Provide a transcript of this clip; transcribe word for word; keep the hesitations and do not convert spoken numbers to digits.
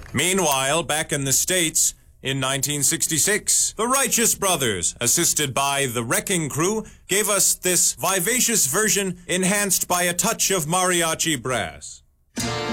Meanwhile, back in the States, in nineteen sixty-six, the Righteous Brothers, assisted by the Wrecking Crew, gave us this vivacious version enhanced by a touch of mariachi brass.